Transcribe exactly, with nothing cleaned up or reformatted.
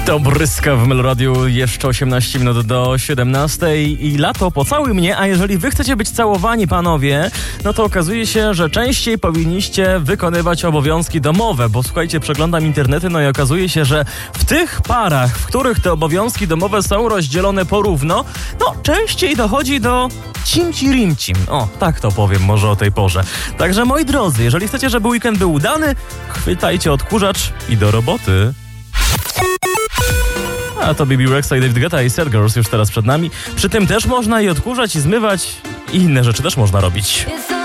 To Bryska w Meloradiu, jeszcze osiemnaście minut do siedemnastej i lato pocałuj mnie, a jeżeli wy chcecie być całowani, panowie, no to okazuje się, że częściej powinniście wykonywać obowiązki domowe, bo słuchajcie, przeglądam internety, no i okazuje się, że w tych parach, w których te obowiązki domowe są rozdzielone porówno, no częściej dochodzi do cimci-rimcim. O, tak to powiem może o tej porze. Także moi drodzy, jeżeli chcecie, żeby weekend był udany, chwytajcie odkurzacz i do roboty. A to B B Rexa i David Guetta i Sad Girls już teraz przed nami. Przy tym też można i odkurzać, i zmywać, i inne rzeczy też można robić.